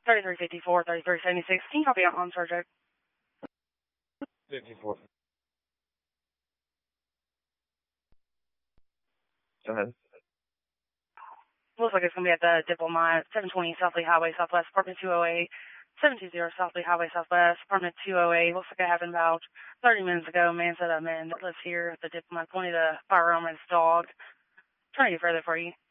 3354, 3376. Can you copy out on subject? 54. Go ahead. Looks like it's going to be at the Diplomat, 720 South Lee Highway Southwest, apartment 208. 720 South Lee Highway Southwest, apartment 208. Looks like it happened about 30 minutes ago. Man said a man that lives here at the Diplomat pointed a firearm at his dog. Trying to get further for you.